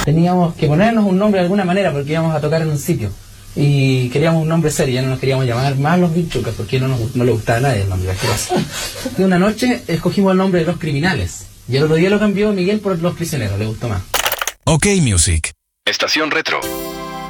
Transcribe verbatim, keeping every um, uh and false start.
Teníamos que ponernos un nombre de alguna manera porque íbamos a tocar en un sitio. Y queríamos un nombre serio, ya no nos queríamos llamar más Los Vinchucas porque no, nos, no le gustaba a nadie el nombre. Y una noche escogimos el nombre de Los Criminales. Y el otro día lo cambió Miguel por Los Prisioneros, le gustó más. OK Music. Estación Retro.